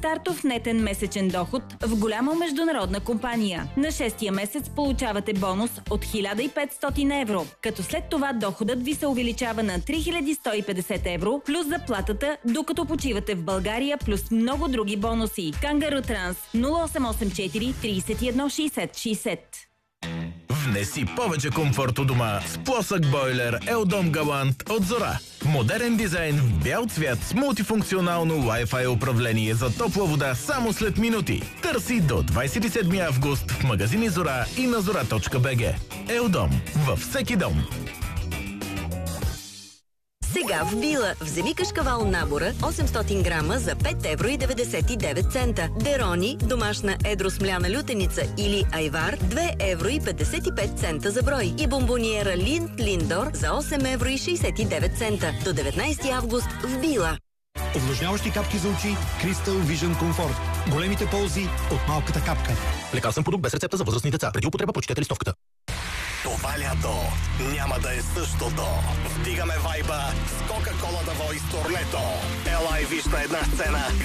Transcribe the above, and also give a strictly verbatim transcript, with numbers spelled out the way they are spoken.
стартов нетен месечен доход в голяма международна компания. На шестия месец получавате бонус от хиляда и петстотин евро, като след това доходът ви се увеличава на три хиляди сто и петдесет евро, плюс заплатата, докато почивате в България, плюс много други бонуси. Кангару Транс нула осем осем четири тридесет и едно шейсет шейсет. Внеси повече комфорт у дома с плосък бойлер Еодом Галант от Зора. Модерен дизайн в бял цвят с мултифункционално Wi-Fi управление за топла вода само след минути. Търси до двадесет и седми август в магазини Зора и на зора точка би джи. Еодом във всеки дом. Сега в Била вземи кашкавал набора осемстотин грама за пет евро и деветдесет и девет цента. Дерони, домашна едросмляна лютеница или айвар две евро и петдесет и пет цента за брой. И бомбониера Линд Линдор за осем евро и шейсет и девет цента. До деветнадесети август в Била. Увлажняващи капки за очи Crystal Vision Comfort. Големите ползи от малката капка. Лекарствен продукт без рецепта за възрастни деца. Преди употреба прочетете листовката. Това лято няма да е същото. Вдигаме вайба с Кока-Кола да Voice турнето. Ела и виж на една сцена